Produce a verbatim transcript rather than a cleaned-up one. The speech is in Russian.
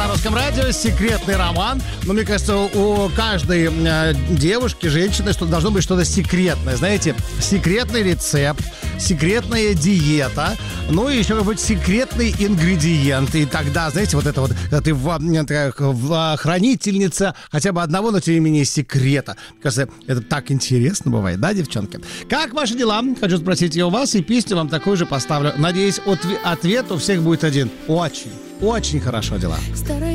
на Русском радио. Секретный роман. Но мне кажется, у каждой э, девушки, женщины, что должно быть что-то секретное. Знаете, секретный рецепт, секретная диета, ну и еще какой-то секретный ингредиент. И тогда, знаете, вот это вот, когда ты в, в, хранительница хотя бы одного, но тем не менее секрета. Мне кажется, это так интересно бывает, да, девчонки? Как ваши дела? Хочу спросить и у вас, и песню вам такую же поставлю. Надеюсь, ответ у всех будет один. Очень, очень хорошо дела.